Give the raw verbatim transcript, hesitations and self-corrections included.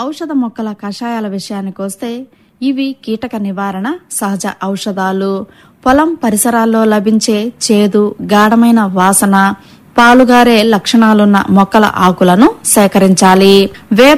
ఔషధ మొక్కల కషాయాల విషయానికి వస్తే ఇవి కీటక నివారణ సహజ ఔషధాలు. పొలం పరిసరాల్లో లభించే చేదు, గాఢమైన వాసన, పాలుగారే లక్షణాలున్న మొక్కల ఆకులను సేకరించాలి. వేప